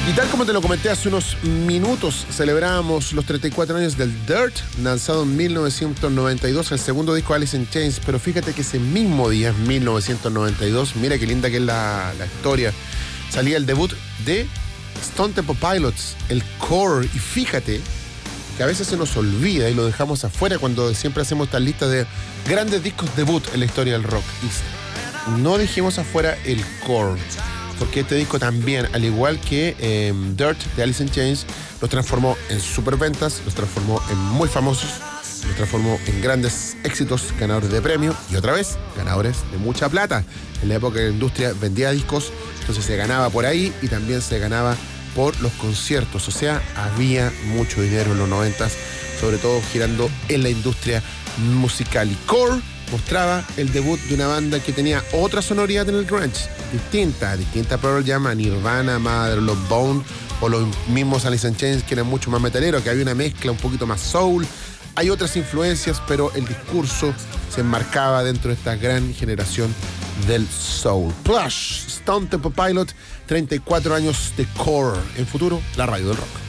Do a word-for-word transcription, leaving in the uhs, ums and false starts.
Y tal como te lo comenté hace unos minutos, celebrábamos los treinta y cuatro años del Dirt, lanzado en mil novecientos noventa y dos, el segundo disco de Alice in Chains. Pero fíjate que ese mismo día, en mil novecientos noventa y dos, mira qué linda que es la, la historia, salía el debut de Stone Temple Pilots, el Core. Y fíjate que a veces se nos olvida y lo dejamos afuera cuando siempre hacemos esta lista de grandes discos debut en la historia del rock. Y no dejemos afuera el Core, porque este disco también, al igual que eh, Dirt de Alice in Chains, los transformó en superventas, los transformó en muy famosos, los transformó en grandes éxitos, ganadores de premios y otra vez, ganadores de mucha plata. En la época que la industria vendía discos, entonces se ganaba por ahí y también se ganaba por los conciertos. O sea, había mucho dinero en los noventas, sobre todo girando en la industria musical. Y Core mostraba el debut de una banda que tenía otra sonoridad en el grunge, distinta, distinta a Pearl Jam, a Nirvana, Mother Love Bone o los mismos Alice in Chains, que eran mucho más metaleros, que había una mezcla un poquito más soul. Hay otras influencias, pero el discurso se enmarcaba dentro de esta gran generación del soul. Plush, Stone Temple Pilot, treinta y cuatro años de Core. En futuro, la radio del rock.